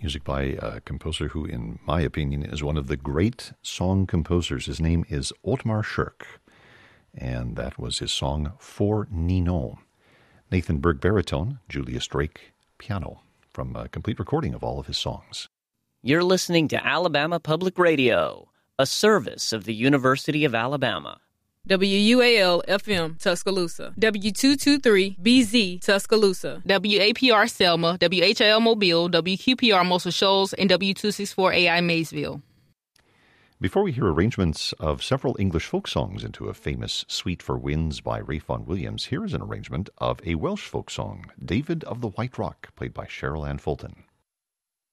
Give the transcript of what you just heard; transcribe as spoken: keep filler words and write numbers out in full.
Music by a composer who, in my opinion, is one of the great song composers. His name is Otmar Shirk, and that was his song For Ninon. Nathan Berg baritone, Julius Drake piano, from a complete recording of all of his songs. You're listening to Alabama Public Radio, a service of the University of Alabama. W U A L F M Tuscaloosa, W two twenty-three B Z Tuscaloosa, W A P R Selma, W H I L Mobile, W Q P R Muscle Shoals, and W two sixty-four A I Maysville. Before we hear arrangements of several English folk songs into a famous Suite for Winds by Ralph Vaughan Williams, here is an arrangement of a Welsh folk song, David of the White Rock, played by Cheryl Ann Fulton.